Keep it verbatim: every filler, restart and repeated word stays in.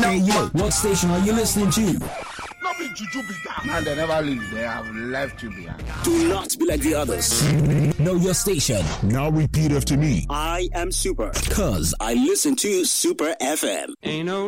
Hey yo, what station are you listening to? Not be juju be that. And they never leave. They have left you behind. Do not be like the others. Know your station. Now repeat after me. I am Super. Cause I listen to Super F M. Ain't no